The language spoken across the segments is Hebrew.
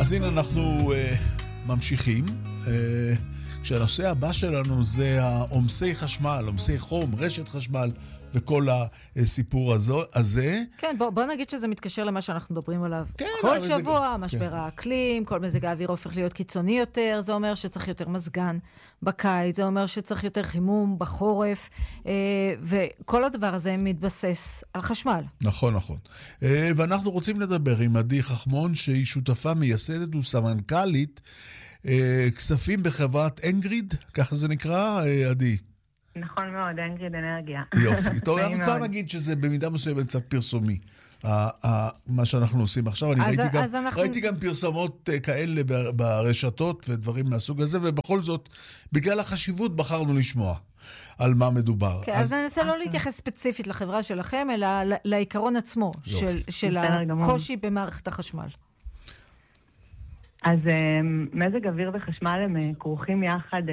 אז הנה אנחנו ממשיכים. כשהנושא הבא שלנו זה עומסי חשמל, עומסי חום, רשת חשמל וכל הסיפור הזה. כן, בוא נגיד שזה מתקשר למה שאנחנו מדברים עליו. כן, כל שבוע, משבר האקלים, כל מזג האוויר הופך להיות קיצוני יותר, זה אומר שצריך יותר מזגן בקיץ, זה אומר שצריך יותר חימום בחורף, וכל הדבר הזה מתבסס על חשמל. נכון, נכון. ואנחנו רוצים לדבר עם עדי חכמון, שהיא שותפה מייסדת וסמנכ"לית כספים בחברת אנגריד, ככה זה נקרא, עדי? נכון מאוד, אנגריד אנרגיה. יופי. טוב, אנחנו כבר נגיד שזה במידה מסוימת קצת פרסומי, מה שאנחנו עושים עכשיו. אני ראיתי גם פרסומות כאלה ברשתות ודברים מהסוג הזה, ובכל זאת, בגלל החשיבות בחרנו לשמוע על מה מדובר. כן, אז ננסה לא להתייחס ספציפית לחברה שלכם, אלא לעיקרון עצמו של הקושי במערכת החשמל. אז מזג אוויר וחשמל הם כרוכים יחד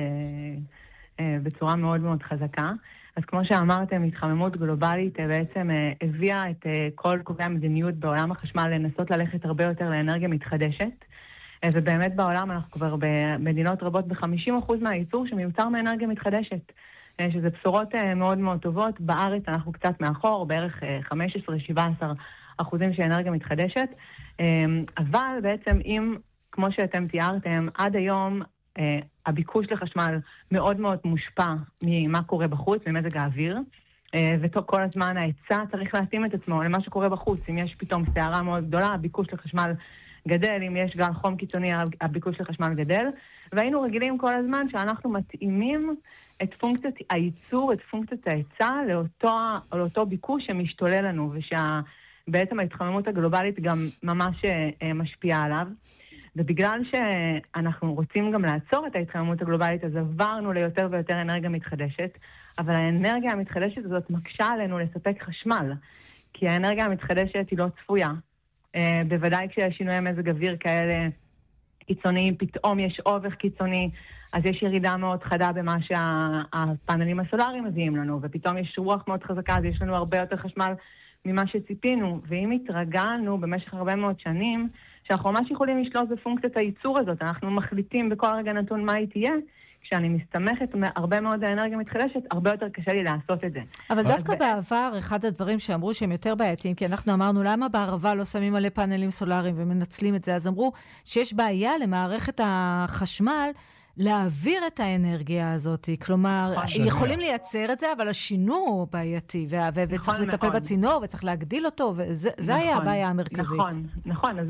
בצורה מאוד מאוד חזקה. אז כמו שאמרתם, התחממות גלובלית בעצם הביאה את כל קובעי המדיניות בעולם החשמל לנסות ללכת הרבה יותר לאנרגיה מתחדשת. ובאמת בעולם אנחנו כבר במדינות רבות ב-50% מהייצור שמיוצר מאנרגיה מתחדשת. שזה בשורות מאוד מאוד טובות. בארץ אנחנו קצת מאחור, בערך 15-17% של אנרגיה מתחדשת. אבל בעצם אם, כמו שאתם תיארתם, עד היום הביקוש לחשמל מאוד מאוד מושפע ממה קורה בחוץ, ממזג האוויר, וכל הזמן ההיצע צריך להתאים את עצמו למה שקורה בחוץ. אם יש פתאום סערה מאוד גדולה, הביקוש לחשמל גדל, אם יש גל חום קיצוני, הביקוש לחשמל גדל, והיינו רגילים כל הזמן שאנחנו מתאימים את פונקציית הייצור, את פונקציית ההיצע לאותו ביקוש שמשתולל לנו, ושבעצם ההתחממות הגלובלית גם ממש משפיעה עליו. ובגלל שאנחנו רוצים גם לעצור את ההתחממות הגלובלית, אז עברנו ליותר ויותר אנרגיה מתחדשת, אבל האנרגיה המתחדשת הזאת מקשה עלינו לספק חשמל, כי האנרגיה המתחדשת היא לא צפויה. בוודאי כשיש שינויי מזג אוויר כאלה קיצוניים, פתאום יש אובך קיצוני, אז יש ירידה מאוד חדה במה שהפאנלים הסולריים מביאים לנו, ופתאום יש רוח מאוד חזקה, אז יש לנו הרבה יותר חשמל ממה שציפינו, ואם התרגלנו במשך הרבה מאוד שנים, שאנחנו ממש יכולים לשלוט בפונקציית הייצור הזאת, אנחנו מחליטים בכל רגע נתון מה היא תהיה, כשאני מסתמכת הרבה מאוד האנרגיה מתחדשת, הרבה יותר קשה לי לעשות את זה. אבל דווקא בעבר, אחד הדברים שאמרו שהם יותר בעייתיים, כי אנחנו אמרנו למה בערבה לא שמים עלי פאנלים סולריים ומנצלים את זה, אז אמרו שיש בעיה למערכת החשמל להעביר את האנרגיה הזאת, כלומר, יכולים לייצר את זה, אבל השינוי בעייתי, וצריך לטפל בצינור, וצריך להגדיל אותו, וזה היה הבעיה המרכזית. נכון, אז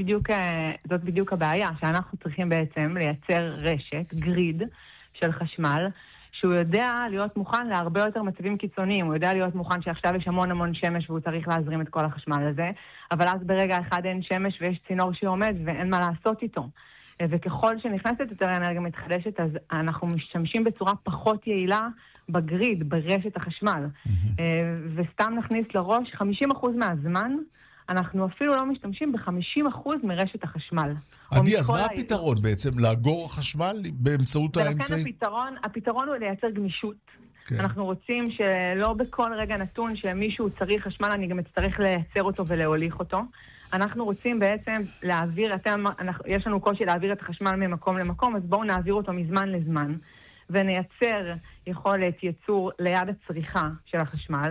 זאת בדיוק הבעיה, שאנחנו צריכים בעצם לייצר רשת, גריד של חשמל, שהוא יודע להיות מוכן להרבה יותר מצבים קיצוניים, הוא יודע להיות מוכן שעכשיו יש המון שמש, והוא צריך להזרים את כל החשמל הזה, אבל אז ברגע אחד אין שמש, ויש צינור שעומד, ואין מה לעשות איתו. וככל שנכנסת יותר אנרגיה מתחדשת, אז אנחנו משתמשים בצורה פחות יעילה בגריד, ברשת החשמל. וסתם נכניס לראש, 50% מהזמן, אנחנו אפילו לא משתמשים ב-50% מרשת החשמל. עדי, אז מה הפתרון בעצם? לאגור חשמל באמצעות האמצעים? ולכן הפתרון הוא לייצר גמישות. אנחנו רוצים שלא בכל רגע נתון שמישהו צריך חשמל, אני גם אצטרך לייצר אותו ולהוליך אותו. אנחנו רוצים בעצם להעביר, יש לנו קושי להעביר את החשמל ממקום למקום, אז בואו נעביר אותו מזמן לזמן, ונייצר יכולת ייצור ליד הצריכה של החשמל,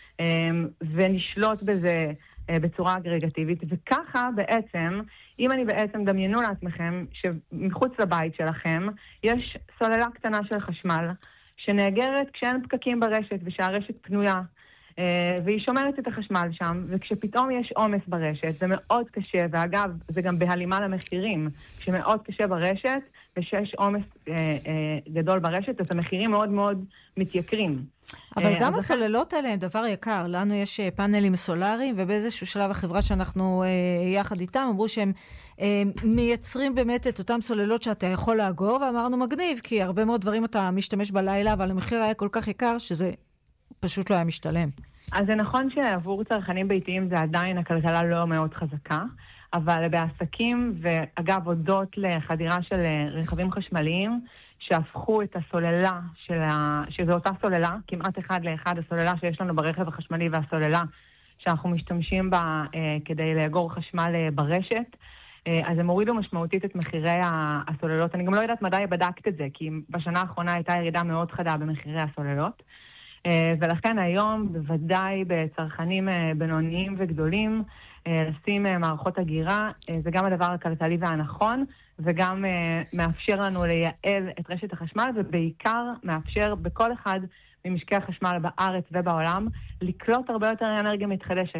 ונשלוט בזה בצורה אגרגטיבית, וככה בעצם, אם אני בעצם דמיינו לעצמכם, שמחוץ לבית שלכם, יש סוללה קטנה של חשמל, שנאגרת כשאין פקקים ברשת, ושהרשת פנויה, והיא שומרת את החשמל שם, וכשפתאום יש עומס ברשת, זה מאוד קשה, ואגב, זה גם בהלימה למחירים, כשמאוד קשה ברשת, ושיש עומס גדול ברשת, אז המחירים מאוד מאוד מתייקרים. אבל גם הסוללות האלה הם דבר יקר. לנו יש פאנלים סולריים, ובאיזשהו שלב החברה שאנחנו יחד איתם, אמרו שהם מייצרים באמת את אותם סוללות שאתה יכול לאגור, ואמרנו מגניב, כי הרבה מאוד דברים אתה משתמש בלילה, אבל המחיר היה כל כך יקר שזה פשוט לא היה משתלם. אז זה נכון שעבור צרכנים ביתיים זה עדיין הכלכלה לא מאוד חזקה, אבל בעסקים, ואגב הודות לחדירה של רכבים חשמליים, שהפכו את הסוללה, שזו אותה סוללה, כמעט אחד לאחד הסוללה שיש לנו ברכב החשמלי והסוללה שאנחנו משתמשים בה כדי לאגור חשמל ברשת, אז הם הורידו משמעותית את מחירי הסוללות. אני גם לא יודעת מדי בדקת את זה, כי בשנה האחרונה הייתה ירידה מאוד חדה במחירי הסוללות. ולכן היום בוודאי בצרכנים בינוניים וגדולים, לשים מערכות הגירה, זה גם הדבר הכלכלי והנכון, וגם מאפשר לנו לייעל את רשת החשמל, ובעיקר מאפשר בכל אחד ממשקי החשמל בארץ ובעולם, לקלוט הרבה יותר אנרגיה מתחדשת.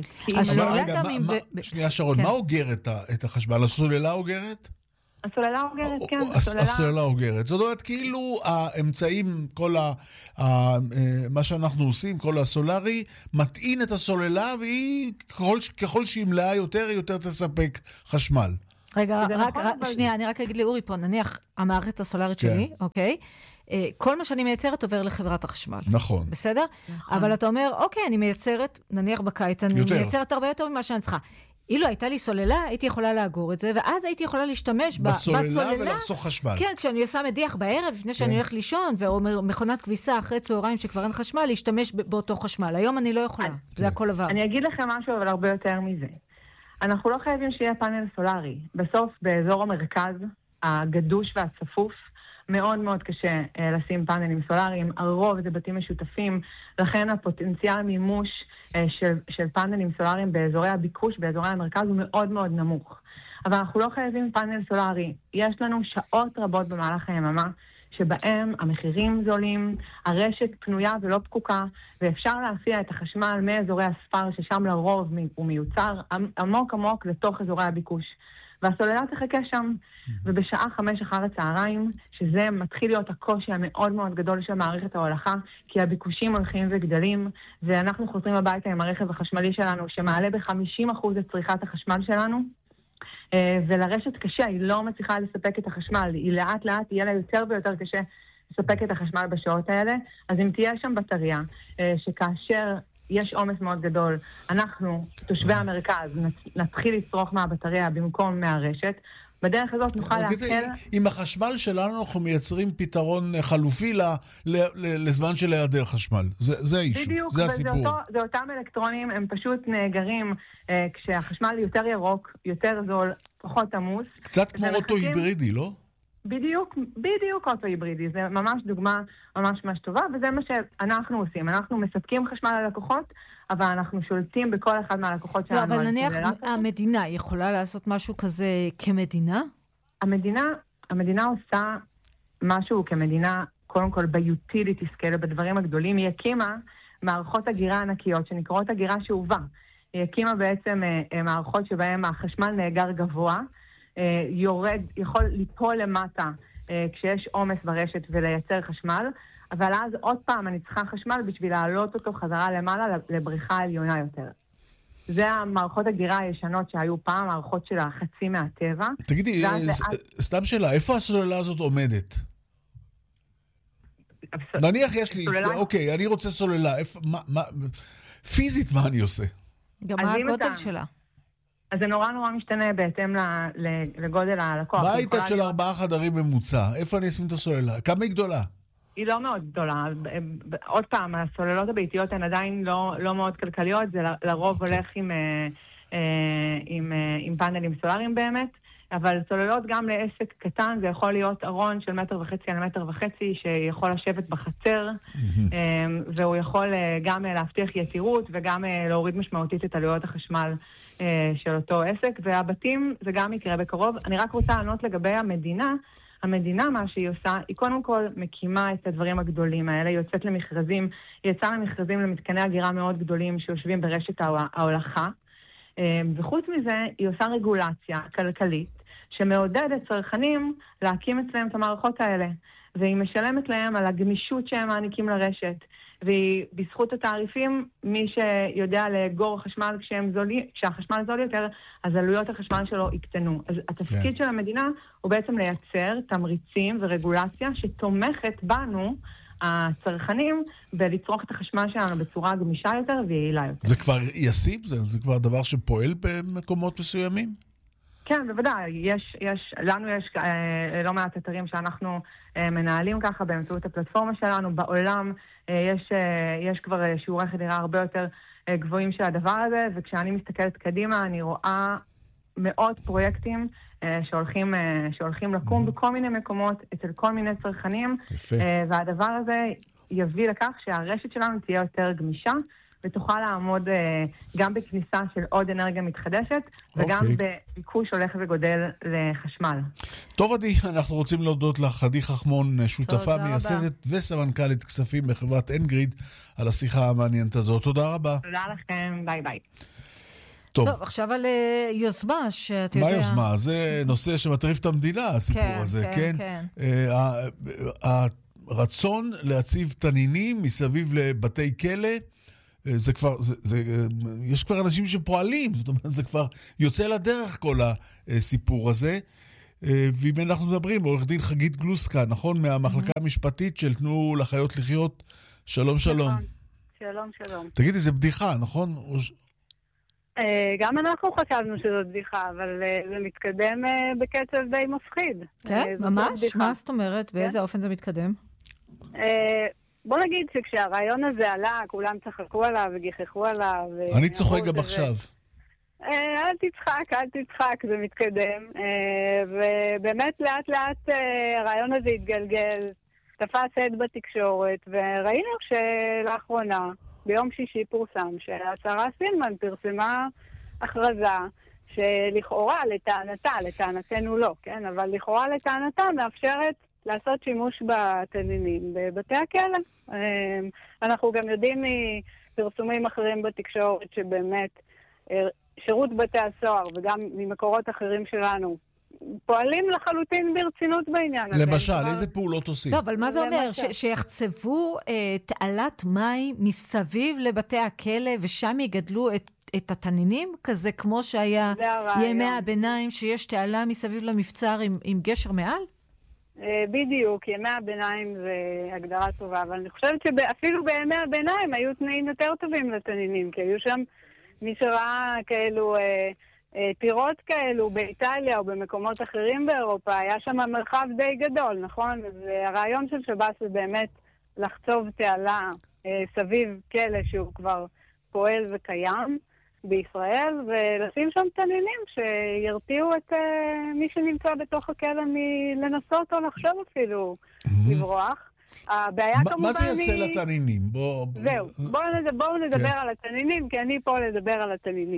שנייה שרון, מה אוגר את החשמל? הסוללה אוגרת? הסוללה אוגרת, כן. הסוללה אוגרת. זאת אומרת, כאילו האמצעים, כל מה שאנחנו עושים, כל הסולרי, מטעין את הסוללה, והיא, ככל שהיא מלאה יותר תספק חשמל. רגע, שנייה, אני רק אגיד לאורי פה, נניח המערכת הסולרית שלי, אוקיי? כל מה שאני מייצרת עובר לחברת החשמל. נכון. בסדר? אבל אתה אומר, אוקיי, אני מייצרת, נניח בקיץ, אני מייצרת הרבה יותר ממה שאני צריכה. אילו הייתה לי סוללה, הייתי יכולה לאגור את זה, ואז הייתי יכולה להשתמש בסוללה ולחסוך חשמל. כן, כשאני עושה מדיח בערב, לפני שאני הולך לישון, ואומר מכונת כביסה אחרי צהריים שכבר אין חשמל, להשתמש באותו חשמל. היום אני לא יכולה. זה הכל עבר. אני אגיד לכם משהו, אבל הרבה יותר מזה. אנחנו לא חייבים שיהיה פאנל סולרי. בסוף, באזור המרכז, הגדוש והצפוף, מאוד מאוד קשה לשים פאנלים סולריים. הרוב זה בתים משותפים, לכן הפוטנציאל מימוש של פאנלים סולריים באזורי הביקוש, באזורי המרכז, הוא מאוד מאוד נמוך. אבל אנחנו לא חייבים פאנל סולרי. יש לנו שעות רבות במהלך היממה, שבהם המחירים זולים, הרשת פנויה ולא פקוקה, ואפשר להסיע את החשמל מאזורי הספר, ששם לרוב הוא מיוצר עמוק עמוק לתוך אזורי הביקוש. והסוללה תחכה שם, ובשעה 5 אחר הצהריים, שזה מתחיל להיות הקושי המאוד מאוד גדול של מערכת ההולכה, כי הביקושים הולכים וגדלים, ואנחנו חוזרים הביתה עם הרכב החשמלי שלנו, שמעלה ב-50% את צריכת החשמל שלנו, ולרשת קשה, היא לא מצליחה לספק את החשמל, היא לאט לאט יהיה לה יותר ויותר קשה לספק את החשמל בשעות האלה, אז אם תהיה שם בטריה, שכאשר יש עומס מאוד גדול, אנחנו, תושבי המרכז, נתחיל לצרוך מהבטריה במקום מהרשת, בדרך הזאת נוכל להקל... עם החשמל שלנו אנחנו מייצרים פתרון חלופי לזמן של היעדר חשמל. זה האישו, זה הסיפור. בדיוק, זה אותם אלקטרונים, הם פשוט נאגרים כשהחשמל יותר ירוק, יותר זול, פחות עמוס. קצת כמו אוטו היברידי, לא? בדיוק אוטו היברידי. זה ממש דוגמה ממש טובה, וזה מה שאנחנו עושים. אנחנו מספקים חשמל ללקוחות, אבל אנחנו שולטים בכל אחד מהלקוחות שלנו. לא, אבל נניח המדינה יכולה לעשות משהו כזה כמדינה? המדינה עושה משהו כמדינה, קודם כל ביוטיליטי סקייל, בדברים הגדולים. היא הקימה מערכות הגירה ענקיות, שנקראות הגירה שאובה. היא הקימה בעצם מערכות שבהן החשמל נאגר גבוה, יכול ליפול למטה כשיש עומס ברשת ולייצר חשמל, אבל אז עוד פעם אני צריכה חשמל בשביל להעלות אותו חזרה למעלה לבריכה העליונה יותר. זה המערכות הגירה הישנות שהיו פעם, מערכות של החצי מהטבע. תגידי, סתם שאלה, איפה הסוללה הזאת עומדת? נניח יש לי, אוקיי, אני רוצה סוללה, פיזית מה אני עושה? גם מה הגודל שלה? אז זה נורא משתנה בהתאם לגודל הלקוח. בית של 4 חדרים ממוצע, איפה אני אשים את הסוללה? כמה היא גדולה? היא לא מאוד גדולה. עוד פעם, הסוללות הביתיות הן עדיין לא מאוד כלכליות, זה לרוב הולך עם פאנלים סולריים באמת, אבל סוללות גם לעסק קטן, זה יכול להיות ארון של 1.5 על 1.5 שיכול לשבת בחצר, והוא יכול גם להבטיח יתירות וגם להוריד משמעותית את עלויות החשמל של אותו עסק, והבתים זה גם יקרה בקרוב. אני רק רוצה לענות לגבי המדינה, מה שהיא עושה, היא קודם כל מקימה את הדברים הגדולים האלה, היא יוצאת למכרזים, היא יצאה למכרזים למתקני הגירה מאוד גדולים שיושבים ברשת ההולכה, וחוץ מזה היא עושה רגולציה כלכלית שמעודדת צרכנים להקים אצלם את המערכות האלה, והיא משלמת להם על הגמישות שהם מעניקים לרשת, והיא בזכות התעריפים, מי שיודע לאגור חשמל כשהחשמל זול יותר, אז עלויות החשמל שלו יקטנו. אז התפקיד של המדינה הוא בעצם לייצר תמריצים ורגולציה שתומכת בנו, הצרכנים, ולצרוך את החשמל שלנו בצורה גמישה יותר ויעילה יותר. זה כבר ישים? זה כבר דבר שפועל במקומות מסוימים? כן, בוודאי. לנו יש לא מעט אתרים שאנחנו מנהלים ככה באמצעות הפלטפורמה שלנו. בעולם יש כבר שיעורי חדירה הרבה יותר גבוהים של הדבר הזה, וכשאני מסתכלת קדימה אני רואה מאות פרויקטים שהולכים לקום בכל מיני מקומות, אצל כל מיני צרכנים, והדבר הזה יביא לכך שהרשת שלנו תהיה יותר גמישה, ותוכל לעמוד גם בכניסה של עוד אנרגיה מתחדשת, וגם בביקוש הולך וגודל לחשמל. טוב, עדי, אנחנו רוצים להודות לך, עדי חכמון, שותפה מייסדת וסמנכ"לית כספים בחברת אנגריד, על השיחה המעניינת הזאת. תודה רבה. תודה לכם, ביי ביי. טוב, עכשיו על יוזמה שאתה יודע... מה יוזמה? זה נושא שמטריף את המדינה, הסיפור הזה, כן? הרצון להציב תנינים מסביב לבתי כלא, זה כבר, יש כבר אנשים שפועלים, זאת אומרת, זה כבר יוצא לדרך כל הסיפור הזה. ואם אנחנו מדברים, עורך דין חגית גלוסקה, נכון? מהמחלקה המשפטית של תנו לחיות לחיות. שלום, שלום. שלום, שלום. תגידי, זה בדיחה, נכון? גם אנחנו חשבנו שזו בדיחה, אבל זה מתקדם בקצב די מפחיד. כן, ממש? מה זאת אומרת? באיזה אופן זה מתקדם? בוא נגיד שכשהרעיון הזה עלה, כולם צחקו עליו וגיחכו עליו. אני צוחק גם עכשיו. אל תצחק, זה מתקדם. ובאמת לאט לאט הרעיון הזה התגלגל, תפס עד בתקשורת, וראינו שלאחרונה, ביום שישי פורסם, שהשרה סילמן פרסמה הכרזה שלכאורה לטענתנו לא, כן? אבל לכאורה לטענתה מאפשרת לעשות שימוש בתנינים בבתי הכלא. אנחנו גם יודעים מפרסומים אחרים בתקשורת שבאמת שירות בתי הסוהר וגם ממקורות אחרים שלנו פועלים לחלוטין ברצינות בעניין הזה. למשל, איזה פעולות עושים? לא, אבל מה זה אומר? שיחצבו תעלת מים מסביב לבתי הכלא ושם יגדלו את התנינים? כזה כמו שהיה ימי הביניים שיש תעלה מסביב למבצר עם גשר מעל? בדיוק, ימי הביניים זה הגדרה טובה, אבל אני חושבת שאפילו בימי הביניים היו תנאים יותר טובים לתנינים, כי היו שם מי שראה כאלו טירות כאלו באיטליה או במקומות אחרים באירופה, היה שם מרחב די גדול, נכון? אז הרעיון של שב"ס זה באמת לחצוב תעלה סביב כלא שהוא כבר פועל וקיים בישראל, ולשים שם תנינים שירתיעו את מי שנמצא בתוך הכלא מלנסות או לחשוב אפילו לברוח. הבעיה כמובן מה זה יעשה לתנינים? זהו, בואו נדבר על התנינים, כי אני פה לדבר על התנינים.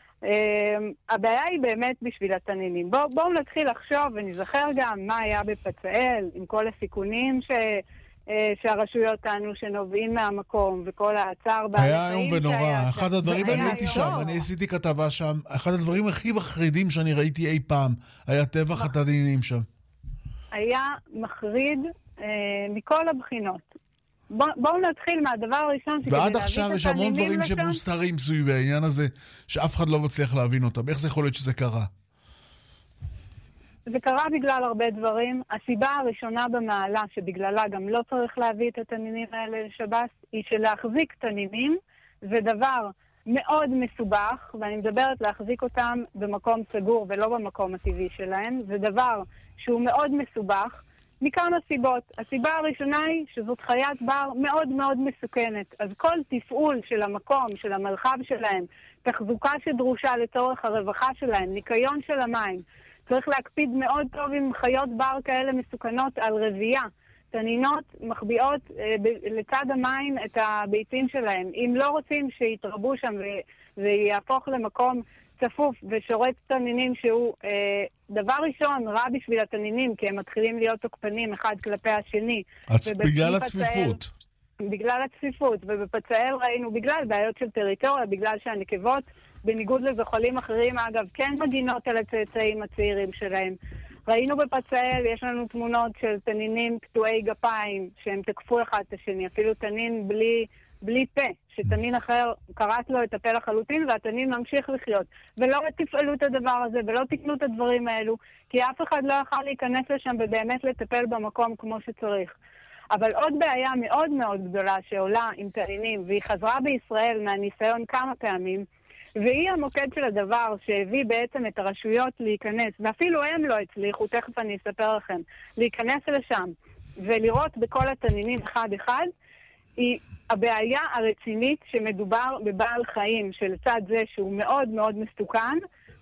הבעיה היא באמת בשביל התנינים. בואו נתחיל לחשוב ונזכר גם מה היה בפצאל, עם כל הסיכונים שהרשויות טענו שנובעים מהמקום, וכל הצער היה איום ונורא. אחד הדברים, אני הייתי שם, אני עשיתי כתבה שם, אחד הדברים הכי מחרידים שאני ראיתי אי פעם, היה טבח התנינים שם. היה מחריד מכל הבחינות. בואו נתחיל מהדבר הראשון. ועד עכשיו יש המון דברים שמוסתרים סביב העניין הזה, שאף אחד לא מצליח להבין אותם. איך זה יכול להיות שזה קרה? זה קרה בגלל הרבה דברים. הסיבה הראשונה במעלה, שבגללה גם לא צריך להביא את התנינים האלה לשב"ס, היא שלהחזיק תנינים זה דבר מאוד מסובך, ואני מדברת להחזיק אותם במקום סגור ולא במקום הטבעי שלהם. זה דבר שהוא מאוד מסובך, מכמה סיבות. הסיבה הראשונה היא שזאת חיית בר מאוד מאוד מסוכנת. אז כל תפעול של המקום, של המרחב שלהם, תחזוקה שדרושה לצורך הרווחה שלהם, ניקיון של המים, צריך להקפיד מאוד טוב עם חיות בר כאלה מסוכנות על רבייה. תנינות מחביאות לצד המים את הביצים שלהם. אם לא רוצים שיתרבו שם ויהפוך למקום צפוף ושורץ תנינים שהוא דבר ראשון רע בשביל התנינים, כי הם מתחילים להיות תוקפנים אחד כלפי השני. בגלל הצפיפות. בגלל הצפיפות, ובפצאל ראינו בגלל בעיות של טריטוריה, בגלל שהנקבות, בניגוד לזוחלים אחרים, אגב, כן מגינות על הצאצאים הצעירים שלהם. ראינו בפצאל, יש לנו תמונות של תנינים קטועי גפיים, שהם תקפו אחד את השני, אפילו תנין בלי פה, שתנין אחר קראת לו את הפה לחלוטין, והתנין ממשיך לחיות. ולא תפעלו את הדבר הזה, ולא תקנו את הדברים האלו, כי אף אחד לא יכול להיכנס לשם ובאמת לטפל במקום כמו שצריך. אבל עוד בעיה מאוד מאוד גדולה שעולה עם תנינים, והיא חזרה בישראל מהניסיון כמה פעמים, והיא המוקד של הדבר שהביא בעצם את הרשויות להיכנס, ואפילו הם לא הצליחו, תכף אני אספר לכם, להיכנס לשם ולראות בכל התנינים אחד אחד, היא הבעיה הרצינית שמדובר בבעל חיים שלצד זה שהוא מאוד מאוד מסוכן,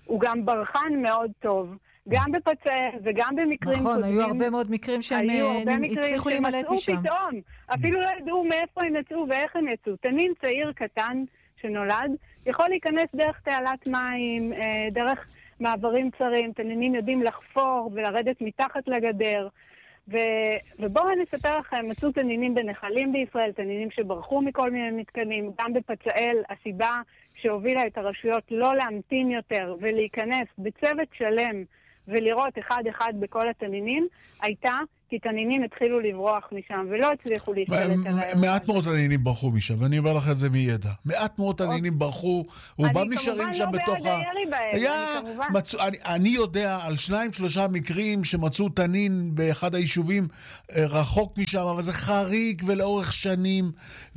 הוא גם ברחן מאוד טוב. גם בפצעי וגם במקרים נכון, היו הרבה מאוד מקרים שהם הצליחו להימלט משם. פתאום, אפילו לא ידעו מאיפה הם יצאו ואיך הם יצאו. תנין צעיר קטן שנולד, יכול להיכנס דרך תעלת מים, דרך מעברים צרים, תנינים יודעים לחפור ולרדת מתחת לגדר. ובואו אני אספר לכם, מצאו תנינים בנחלים בישראל, תנינים שברחו מכל מיני מתקנים, גם בפצאל, הסיבה שהובילה את הרשויות לא להמתין יותר ולהיכנס בצוות שלם ולראות אחד בכל התנינים, הייתה כי תנינים התחילו לברוח משם ולא הצליחו להשתלט עליהם. מעט מאוד תנינים ברחו משם, ואני אומר לך את זה מידע. מעט מאוד תנינים ברחו, רובם נשארים שם בתוך אני יודע על 2-3 מקרים שמצאו תנין באחד היישובים רחוק משם, אבל זה חריג ולאורך שנים,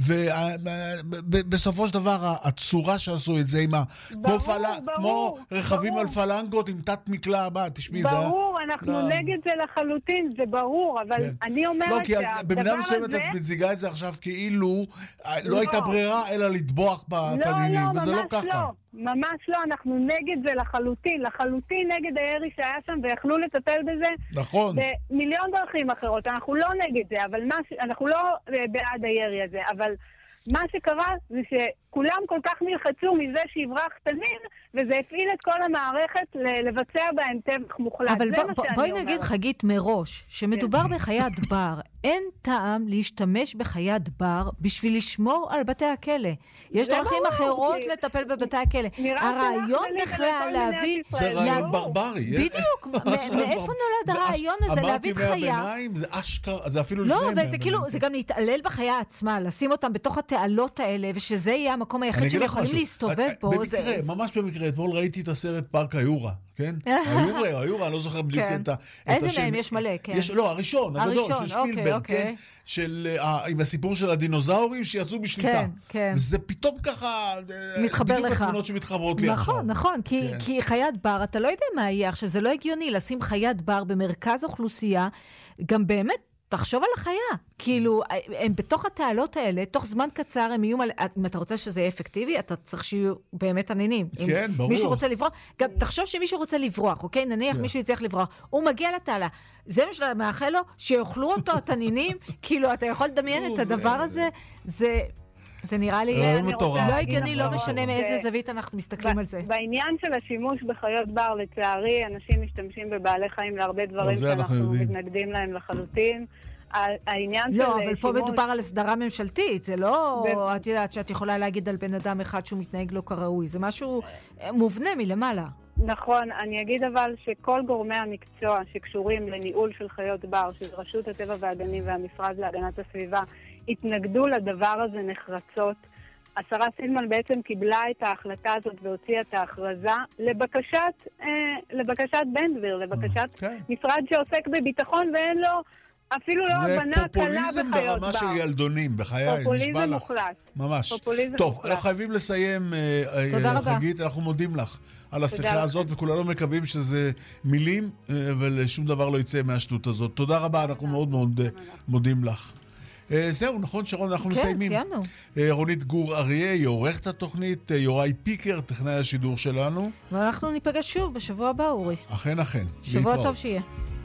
ובסופו של דבר הצורה שעשו את זה, כמו רכבים על פלנגות עם תת מקלע, תשמעי, זה... ברור, אנחנו נגד זה לחלוטין, זה ברור. אבל אני אומרת לא, כי במידה מסוימת את מציגה את זה עכשיו כאילו לא הייתה ברירה אלא לטבוח בתנינים, וזה לא ככה. ממש לא, אנחנו נגד זה לחלוטין נגד הירי שהיה שם, ויכלו לטפל בזה במיליון דרכים אחרות. אנחנו לא נגד זה, אבל אנחנו לא בעד הירי הזה, אבל מה שקרה זה שכולם כל כך נלחצו מזה שיברח תנין, וזה הפעיל את כל המערכת לבצע בהם טבח מוחלט. אבל בואי נגיד חגית מראש, שמדובר בחיית בר, אין טעם להשתמש בחיית בר בשביל לשמור על בתי הכלא. יש דרכים אחרות לטפל בבתי הכלא. הרעיון בכלל להביא... זה רעיון ברברי. בדיוק. מאיפה נולד הרעיון הזה? להביא חיה... אמרתי מהביניים, זה אשכרה, זה אפילו... לא, וזה כאילו, זה גם להתעלל בחיה עצמה, לשים אותם בתוך התעלות האלה, ושזה יהיה המקום היחיד שהם יכולים להסתובב פה. במקרה, ממש במקרה, אתמול ראיתי את הסרט פארק היורה, כן? היורה, אני לא זוכר בדיוק את השם. איזה מהם? יש מלא, כן. לא, הראשון, הגדול, של שפילברג, כן? עם הסיפור של הדינוזאורים שיצאו בשליטה. כן. וזה פתאום ככה... מתחבר לך. בדיוק התמונות שמתחברות לי עכשיו. נכון, כי חיית בר, אתה לא יודע מה יהיה. עכשיו, זה לא הגיוני לשים חיית בר במרכז אוכלוסייה, גם באמת, תחשוב על החיה. כאילו, הם בתוך התעלות האלה, תוך זמן קצר הם יהיו... אם אתה רוצה שזה יהיה אפקטיבי, אתה צריך שיהיו באמת עניינים. כן, ברור. מישהו רוצה לברוח, גם תחשוב שמישהו רוצה לברוח, אוקיי? נניח מישהו יצטרך לברוח. הוא מגיע לתעלה. זה מה שאתה מאחל לו, שיאכלו אותו התנינים, כאילו, אתה יכול לדמיין את הדבר הזה, זה נראה לי לא הגיוני, לא משנה מאיזה זווית אנחנו מסתכלים על זה. בעניין של השימוש בחיות בר, לצערי, אנשים משתמשים בבעלי חיים להרבה דברים שאנחנו מתנגדים להם לחלוטין. לא, אבל פה מדובר על הסדרה ממשלתית, זה לא, את יודעת שאת יכולה להגיד על בן אדם אחד שהוא מתנהג לא כראוי, זה משהו מובנה מלמעלה. נכון, אני אגיד אבל שכל גורמי המקצוע שקשורים לניהול של חיות בר, של רשות הטבע והגנים והמשרד להגנת הסביבה, התנגדו לדבר הזה נחרצות. השרה סילמן בעצם קיבלה את ההחלטה הזאת והוציאה את ההכרזה לבקשת בן גביר, לבקשת משרד שעוסק בביטחון ואין לו אפילו לא הבנה קלה בחיות בר. זה פופוליזם ברמה של ילדונים, בחיי, נשבע לך. מוחלט. ממש. טוב, אנחנו חייבים לסיים, חגית, אנחנו מודים לך על השיחה הזאת, וכולנו מקווים שזה מילים, ולשום דבר לא יצא מהשטות הזאת. תודה רבה, אנחנו מאוד מאוד מודים לך. זהו, נכון שרון, אנחנו מסיימים. כן, סיימנו. רונית גור אריה, היא עורכת התוכנית, יוראי פיקר, טכנאי השידור שלנו. ואנחנו ניפגש שוב בשבוע הבא, אורי. אכן. שבוע טוב שיהיה.